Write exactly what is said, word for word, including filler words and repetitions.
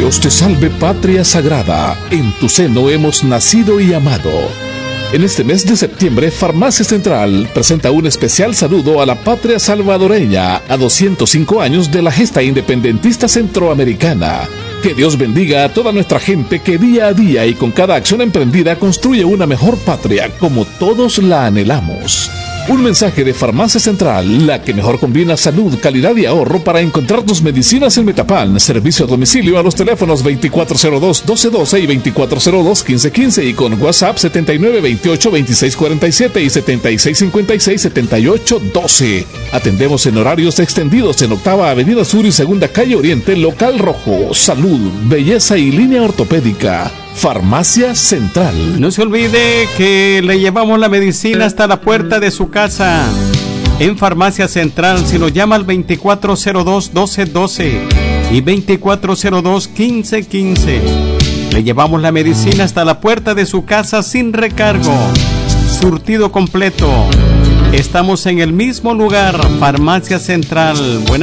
Dios te salve, patria sagrada. En tu seno hemos nacido y amado. En este mes de septiembre, Farmacia Central presenta un especial saludo a la patria salvadoreña a doscientos cinco años de la gesta independentista centroamericana. Que Dios bendiga a toda nuestra gente que día a día y con cada acción emprendida construye una mejor patria como todos la anhelamos. Un mensaje de Farmacia Central, la que mejor combina salud, calidad y ahorro para encontrar tus medicinas en Metapan. Servicio a domicilio a los teléfonos veinticuatro cero dos, doce doce y veinticuatro cero dos, quince quince y con WhatsApp setenta y nueve veintiocho, veintiséis cuarenta y siete y setenta y seis cincuenta y seis, setenta y ocho doce. Atendemos en horarios extendidos en Octava Avenida Sur y Segunda Calle Oriente, Local Rojo. Salud, belleza y línea ortopédica. Farmacia Central. No se olvide que le llevamos la medicina hasta la puerta de su casa. En Farmacia Central, si nos llama al veinticuatro cero dos, doce doce y veinticuatro cero dos, quince quince. Le llevamos la medicina hasta la puerta de su casa sin recargo. Surtido completo. Estamos en el mismo lugar, Farmacia Central. Buenas